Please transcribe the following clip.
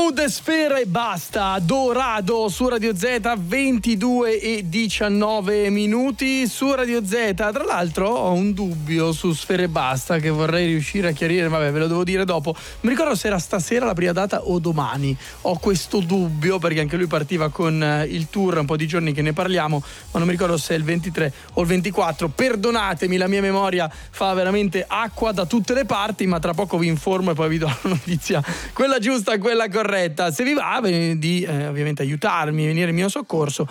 Mood, Sfera e basta, Dorado su Radio Z, 22:19 su Radio Z. Tra l'altro ho un dubbio su Sfera e basta che vorrei riuscire a chiarire, vabbè, ve lo devo dire dopo. Mi ricordo se era stasera la prima data o domani. Ho questo dubbio perché anche lui partiva con il tour, un po' di giorni che ne parliamo, ma non mi ricordo se è il 23 o il 24. Perdonatemi, la mia memoria fa veramente acqua da tutte le parti, ma tra poco vi informo e poi vi do la notizia, quella giusta, quella corretta. Se vi va di ovviamente aiutarmi, venire in mio soccorso,